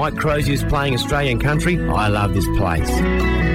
Mike Crozier's playing Australian country, I love this place.